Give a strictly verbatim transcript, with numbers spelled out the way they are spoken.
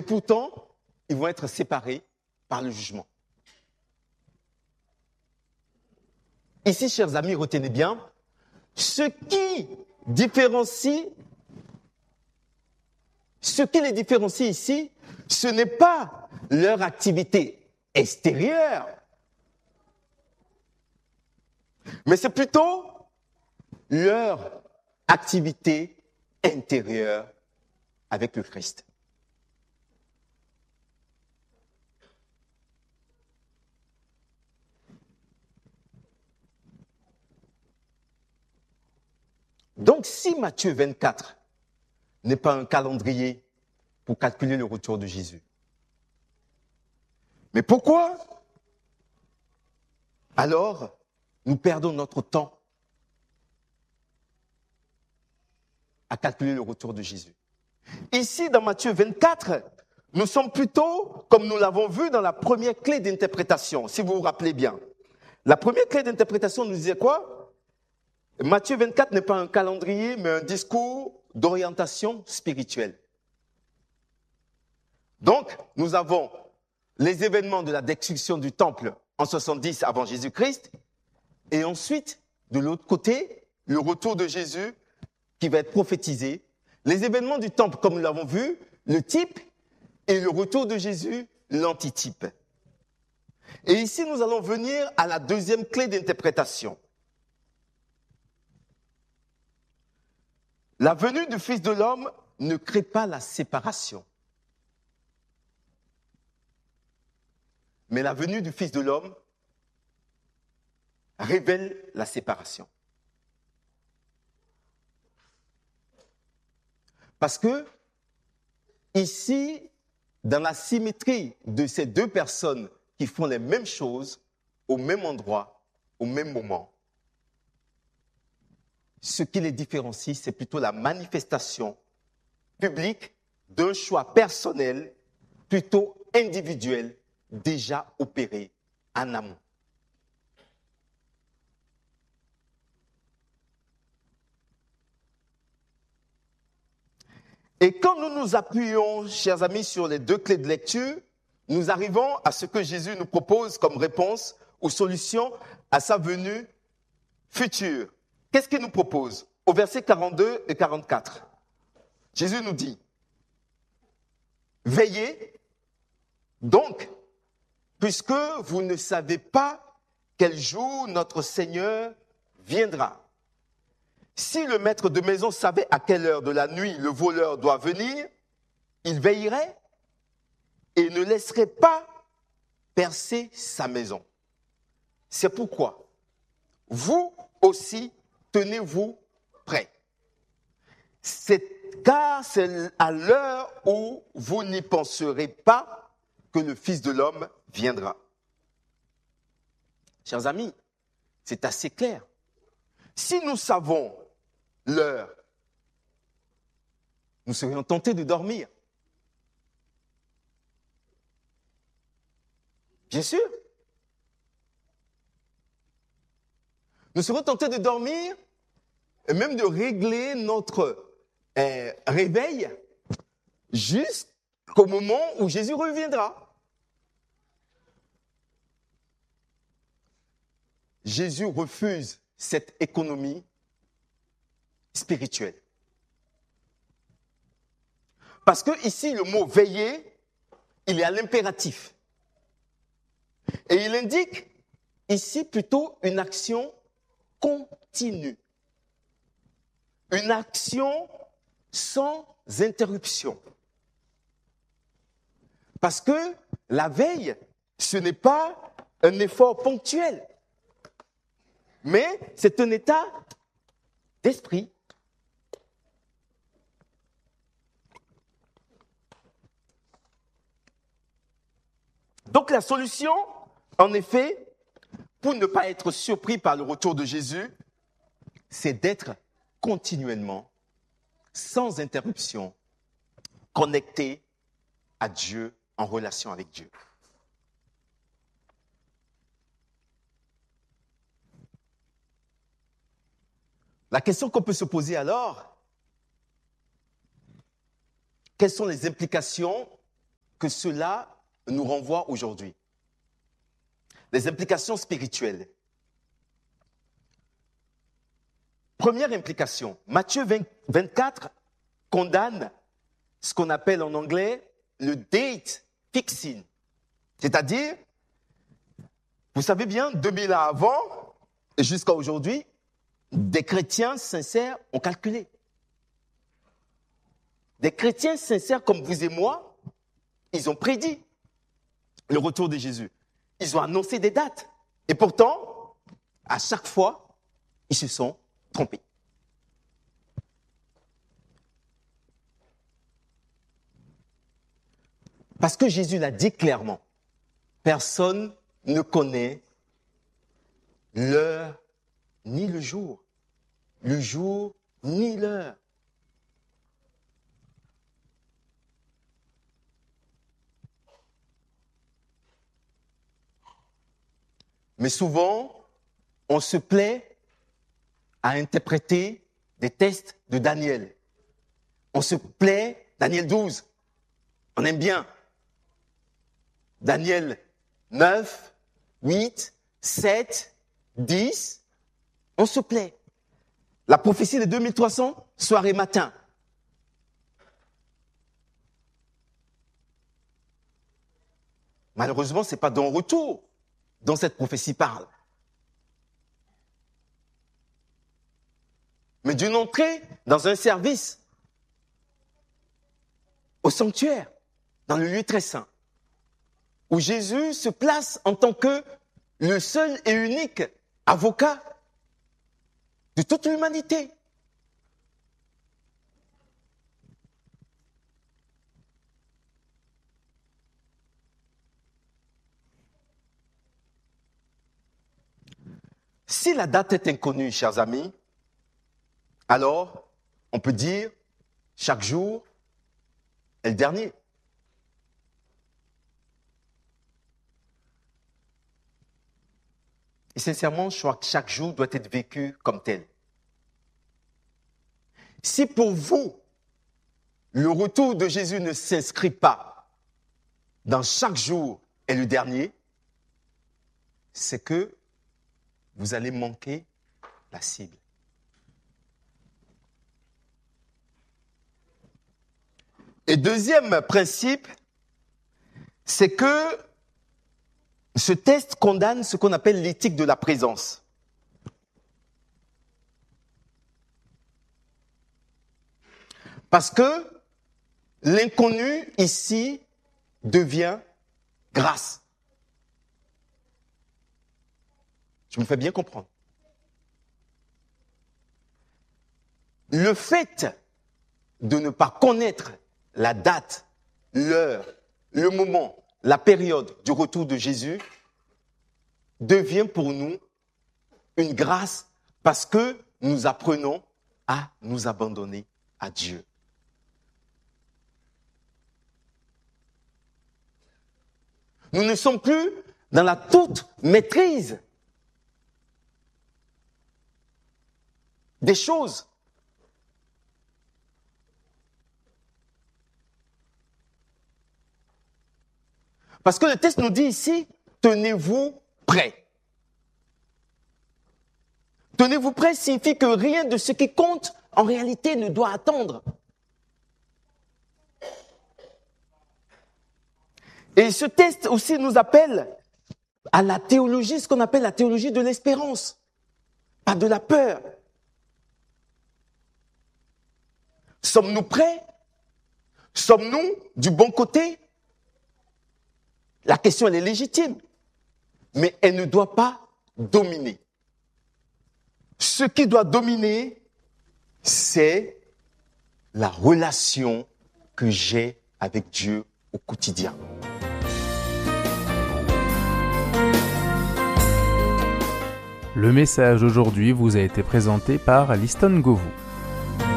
pourtant, ils vont être séparés par le jugement. Ici, chers amis, retenez bien, ce qui différencie, ce qui les différencie ici, ce n'est pas leur activité extérieure, mais c'est plutôt leur activité intérieure avec le Christ. Donc, si Matthieu vingt-quatre n'est pas un calendrier pour calculer le retour de Jésus, mais pourquoi alors nous perdons notre temps à calculer le retour de Jésus? Ici, dans Matthieu vingt-quatre, nous sommes plutôt, comme nous l'avons vu dans la première clé d'interprétation, si vous vous rappelez bien. La première clé d'interprétation nous disait quoi? Matthieu vingt-quatre n'est pas un calendrier, mais un discours d'orientation spirituelle. Donc, nous avons les événements de la destruction du temple en soixante-dix avant Jésus-Christ, et ensuite, de l'autre côté, le retour de Jésus qui va être prophétisé. Les événements du temple, comme nous l'avons vu, le type, et le retour de Jésus, l'antitype. Et ici, nous allons venir à la deuxième clé d'interprétation. La venue du Fils de l'homme ne crée pas la séparation. Mais la venue du Fils de l'homme révèle la séparation. Parce que, ici, dans la symétrie de ces deux personnes qui font les mêmes choses, au même endroit, au même moment, ce qui les différencie, c'est plutôt la manifestation publique d'un choix personnel, plutôt individuel, déjà opéré en amont. Et quand nous nous appuyons, chers amis, sur les deux clés de lecture, nous arrivons à ce que Jésus nous propose comme réponse ou solution à sa venue future. Qu'est-ce qu'il nous propose? Au verset quarante-deux et quarante-quatre, Jésus nous dit, « Veillez donc, puisque vous ne savez pas quel jour notre Seigneur viendra. Si le maître de maison savait à quelle heure de la nuit le voleur doit venir, il veillerait et ne laisserait pas percer sa maison. C'est pourquoi vous aussi, tenez-vous prêts. C'est, car c'est à l'heure où vous n'y penserez pas que le Fils de l'homme viendra. » Chers amis, c'est assez clair. Si nous savons l'heure, nous serions tentés de dormir. Bien sûr. Nous serons tentés de dormir et même de régler notre euh, réveil jusqu'au moment où Jésus reviendra. Jésus refuse cette économie spirituelle. Parce que ici, le mot veiller, il est à l'impératif. Et il indique ici plutôt une action continue. Une action sans interruption. Parce que la veille, ce n'est pas un effort ponctuel, mais c'est un état d'esprit. Donc la solution, en effet, pour ne pas être surpris par le retour de Jésus, c'est d'être continuellement, sans interruption, connecté à Dieu, en relation avec Dieu. La question qu'on peut se poser alors, quelles sont les implications que cela nous renvoie aujourd'hui? Les implications spirituelles. Première implication, Matthieu vingt, vingt-quatre condamne ce qu'on appelle en anglais le date fixing. C'est-à-dire, vous savez bien, deux mille ans avant et jusqu'à aujourd'hui, des chrétiens sincères ont calculé. Des chrétiens sincères comme vous et moi, ils ont prédit le retour de Jésus. Ils ont annoncé des dates. Et pourtant, à chaque fois, ils se sont trompés. Parce que Jésus l'a dit clairement, personne ne connaît l'heure ni le jour. Le jour ni l'heure. Mais souvent, on se plaît à interpréter des textes de Daniel. On se plaît, Daniel douze, on aime bien. Daniel neuf, huit, sept, dix, on se plaît. La prophétie des deux mille trois cents, soir et matin. Malheureusement, ce n'est pas d'un retour dont cette prophétie parle. Mais d'une entrée dans un service au sanctuaire, dans le lieu très saint, où Jésus se place en tant que le seul et unique avocat de toute l'humanité. Si la date est inconnue, chers amis, alors on peut dire chaque jour est le dernier. Et sincèrement, je crois que chaque jour doit être vécu comme tel. Si pour vous, le retour de Jésus ne s'inscrit pas dans chaque jour est le dernier, c'est que vous allez manquer la cible. Et deuxième principe, c'est que ce texte condamne ce qu'on appelle l'éthique de la présence. Parce que l'inconnu ici devient grâce. Je me fais bien comprendre. Le fait de ne pas connaître la date, l'heure, le moment, la période du retour de Jésus devient pour nous une grâce parce que nous apprenons à nous abandonner à Dieu. Nous ne sommes plus dans la toute maîtrise des choses. Parce que le texte nous dit ici, tenez-vous prêts. Tenez-vous prêts signifie que rien de ce qui compte, en réalité, ne doit attendre. Et ce texte aussi nous appelle à la théologie, ce qu'on appelle la théologie de l'espérance, pas de la peur. Sommes-nous prêts? Sommes-nous du bon côté? La question, elle est légitime, mais elle ne doit pas dominer. Ce qui doit dominer, c'est la relation que j'ai avec Dieu au quotidien. Le message d'aujourd'hui vous a été présenté par Liston Govou.